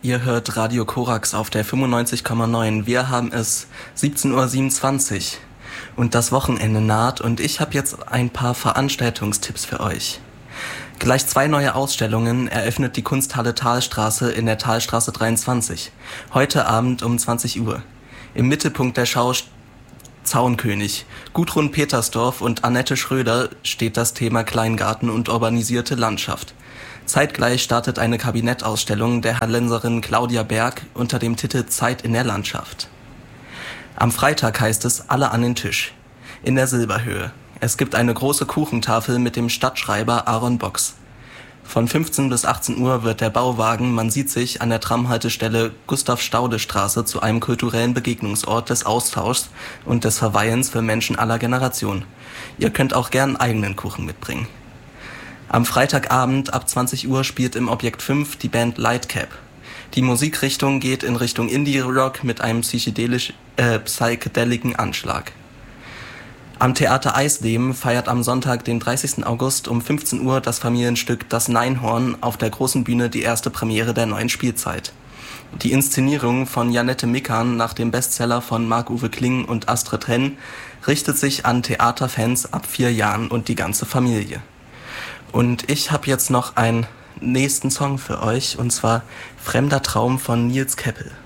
Ihr hört Radio Korax auf der 95,9. Wir haben es 17:27 Uhr und das Wochenende naht und ich habe jetzt ein paar Veranstaltungstipps für euch. Gleich 2 neue Ausstellungen eröffnet die Kunsthalle Thalstraße in der Thalstraße 23. Heute Abend um 20 Uhr. Im Mittelpunkt der Schau Zaunkönig. Gudrun Petersdorf und Annette Schröder steht das Thema Kleingarten und urbanisierte Landschaft. Zeitgleich startet eine Kabinettausstellung der Hallenserin Claudia Berg unter dem Titel Zeit in der Landschaft. Am Freitag heißt es Alle an den Tisch. In der Silberhöhe. Es gibt eine große Kuchentafel mit dem Stadtschreiber Aaron Box. Von 15 bis 18 Uhr wird der Bauwagen Man sieht sich an der Tramhaltestelle Gustav-Staude-Straße zu einem kulturellen Begegnungsort des Austauschs und des Verweilens für Menschen aller Generationen. Ihr könnt auch gern eigenen Kuchen mitbringen. Am Freitagabend ab 20 Uhr spielt im Objekt 5 die Band Lightcap. Die Musikrichtung geht in Richtung Indie-Rock mit einem psychedelischen Anschlag. Am Theater Eisleben feiert am Sonntag, den 30. August um 15 Uhr das Familienstück Das Neinhorn auf der großen Bühne die erste Premiere der neuen Spielzeit. Die Inszenierung von Janette Mikan nach dem Bestseller von Marc-Uwe Kling und Astrid Henn richtet sich an Theaterfans ab 4 Jahren und die ganze Familie. Und ich habe jetzt noch einen nächsten Song für euch, und zwar Fremder Traum von Nils Keppel.